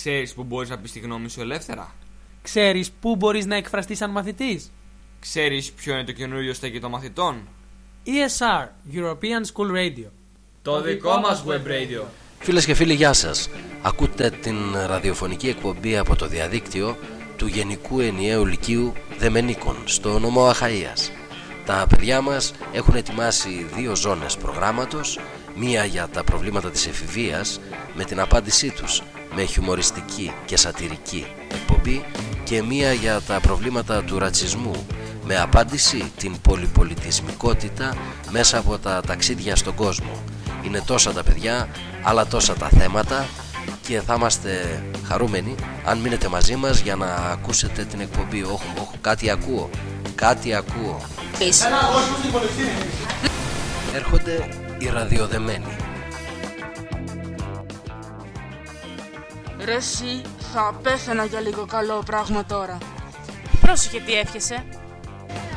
Ξέρεις που μπορείς να πεις τη γνώμη σου ελεύθερα? Ξέρεις πού μπορείς να εκφραστείς σαν μαθητής? Ξέρεις ποιο είναι το καινούριο στέκι των μαθητών? ESR, European School Radio. Το δικό μας web radio. Φίλες και φίλοι, γεια σας. Ακούτε την ραδιοφωνική εκπομπή από το διαδίκτυο του Γενικού Ενιαίου Λυκείου Δεμενίκων στο νομό Αχαΐας. Τα παιδιά μας έχουν ετοιμάσει 2 ζώνες προγράμματος, μία για τα προβλήματα της εφηβείας με την απάντησή τους με χιουμοριστική και σατιρική εκπομπή και μία για τα προβλήματα του ρατσισμού με απάντηση την πολυπολιτισμικότητα μέσα από τα ταξίδια στον κόσμο. Είναι τόσα τα παιδιά, αλλά τόσα τα θέματα και θα είμαστε χαρούμενοι αν μείνετε μαζί μας για να ακούσετε την εκπομπή. Κάτι ακούω. Έρχονται οι ραδιοδεμένοι. Ρε εσύ, θα πέθανα για λίγο καλό πράγμα τώρα. Πρόσεχε τι εύχεσαι.